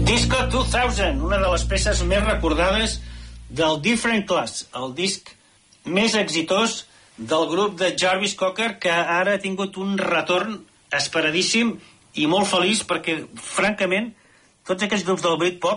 Disco 2000, una de les peces més recordades del Different Class, el disc més exitós del grup de Jarvis Cocker, que ara ha tingut un retorn esperadíssim i molt feliç, perquè, francament, tots aquests grups del Britpop